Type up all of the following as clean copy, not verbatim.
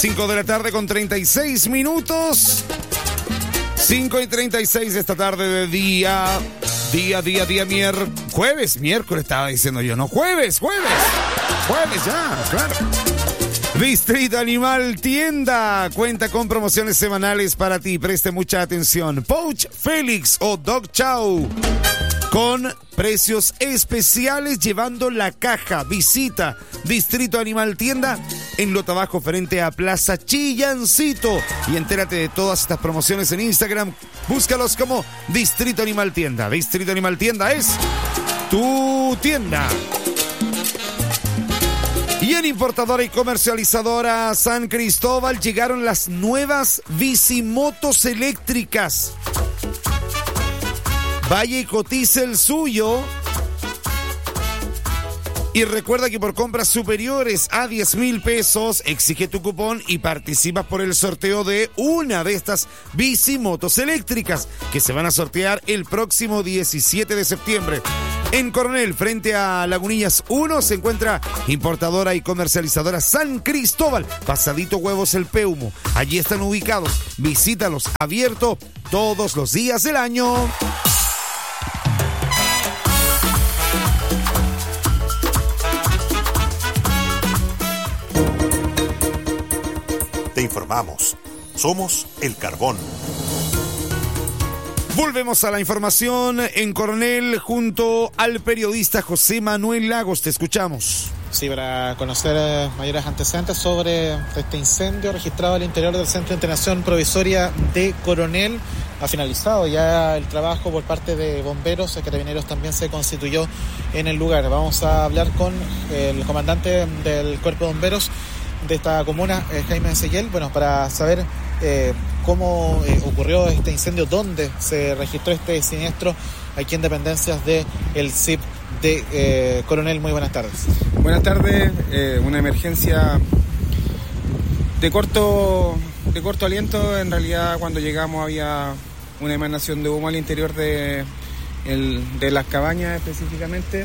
5 de la tarde con 36 minutos. 5:36 de esta tarde de miércoles estaba diciendo yo, no, jueves ya, claro. Distrito Animal Tienda cuenta con promociones semanales para ti, preste mucha atención. Pouch Félix o Dog Chow con precios especiales llevando la caja. Visita Distrito Animal Tienda en Lota Bajo frente a Plaza Chillancito y entérate de todas estas promociones en Instagram. Búscalos como Distrito Animal Tienda. Distrito Animal Tienda es tu tienda. Y en importadora y comercializadora San Cristóbal llegaron las nuevas bicimotos eléctricas. Vaya y cotice el suyo. Y recuerda que por compras superiores a 10,000 pesos, exige tu cupón y participas por el sorteo de una de estas bicimotos eléctricas que se van a sortear el próximo 17 de septiembre. En Coronel, frente a Lagunillas 1, se encuentra importadora y comercializadora San Cristóbal, pasadito Huevos El Peumo. Allí están ubicados. Visítalos, abierto todos los días del año. Te informamos. Somos El Carbón. Volvemos a la información en Coronel junto al periodista José Manuel Lagos. Te escuchamos. Sí, para conocer mayores antecedentes sobre este incendio registrado al interior del Centro de Internación Provisoria de Coronel. Ha finalizado ya el trabajo por parte de bomberos, carabineros también se constituyó en el lugar. Vamos a hablar con el comandante del Cuerpo de Bomberos de esta comuna, Jaime Seguel, para saber cómo ocurrió este incendio, dónde se registró este siniestro aquí en dependencias del CIP de Coronel. Muy buenas tardes. Buenas tardes, una emergencia de corto aliento. En realidad, cuando llegamos había una emanación de humo al interior de las cabañas específicamente.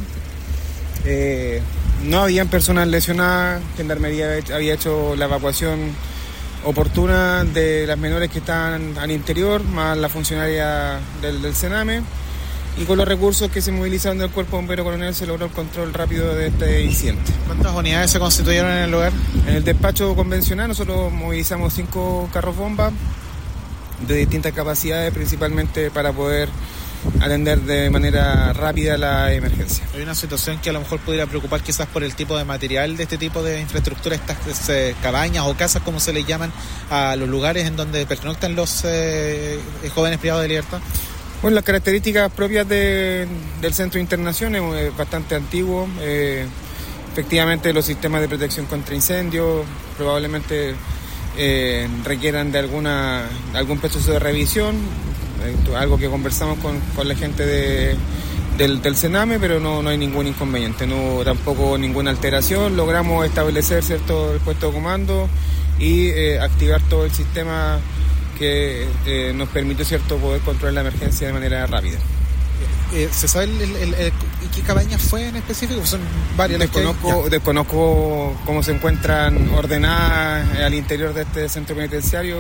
No habían personas lesionadas. Gendarmería había hecho la evacuación oportuna de las menores que estaban al interior, más la funcionaria del Sename, y con los recursos que se movilizaron del Cuerpo Bombero Coronel se logró el control rápido de este incidente. ¿Cuántas unidades se constituyeron en el lugar? En el despacho convencional nosotros movilizamos 5 carros bomba de distintas capacidades, principalmente para poder atender de manera rápida la emergencia. Hay una situación que a lo mejor pudiera preocupar quizás por el tipo de material de este tipo de infraestructura, estas cabañas o casas, como se les llaman, a los lugares en donde pernoctan los jóvenes privados de libertad. Bueno, las características propias del Centro de Internación es bastante antiguo. Efectivamente, los sistemas de protección contra incendios probablemente requieran de algún proceso de revisión, algo que conversamos con la gente del Sename, pero no hay ningún inconveniente, no tampoco ninguna alteración. Logramos establecer el puesto de comando y activar todo el sistema que nos permite poder controlar la emergencia de manera rápida. ¿Se sabe qué cabaña fue en específico? Son varias. Desconozco cómo se encuentran ordenadas al interior de este centro penitenciario,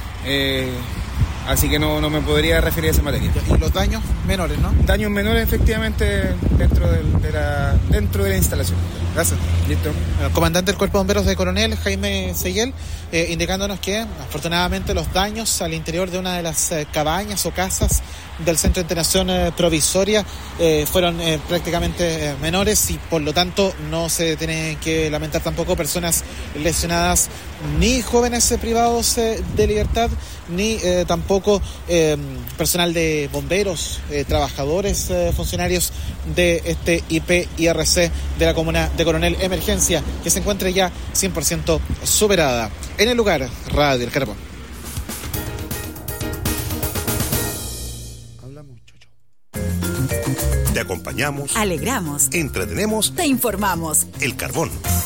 así que no me podría referir a esa materia. ¿Y los daños menores, no? Daños menores, efectivamente, dentro de la instalación. Gracias. Listo. El comandante del Cuerpo de Bomberos de Coronel, Jaime Seguel, indicándonos que afortunadamente los daños al interior de una de las cabañas o casas del Centro de Internación Provisoria fueron prácticamente menores y por lo tanto no se tienen que lamentar tampoco personas lesionadas, ni jóvenes privados de libertad, ni tampoco personal de bomberos, trabajadores, funcionarios de este IPIRC de la comuna de Coronel. Emergencia que se encuentre ya 100% superada. En el lugar, Radio El Carbón. Te acompañamos, alegramos, entretenemos, te informamos. El Carbón.